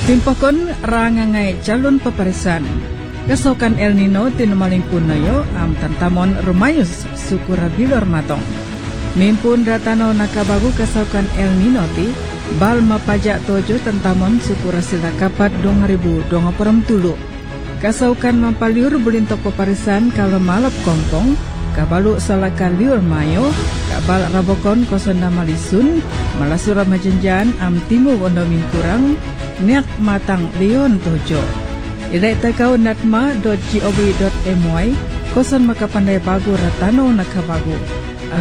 Timpokon rangangai calon paparisan. Kasokan El Nino tinumalingpun nayo am tantamon rumayus sukura bilor matong. Mimpun ratano nakabagu kasokan El Nino ti bal mapajak tojo tantamon sukura sila kapat 2023. Kasaukan mampaliur bulintok paparisan kalau malap kompong kabalu salaka liur mayo kabal rabokon kosonda malisun malasura majenjan am timu wondomin kurang niak matang lion tojo. Irai takau natma.gov.my koson makapandai bagu ratano nakabagu.